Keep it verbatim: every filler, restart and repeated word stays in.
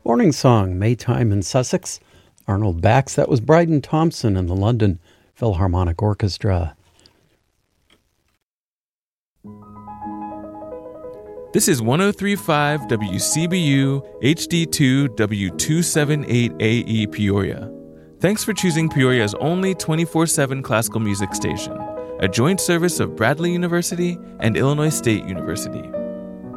Morning Song, Maytime in Sussex. Arnold Bax, that was Bryden Thompson and the London Philharmonic Orchestra. This is one oh three point five W C B U H D two W two seventy-eight A E Peoria. Thanks for choosing Peoria's only twenty-four seven classical music station, a joint service of Bradley University and Illinois State University.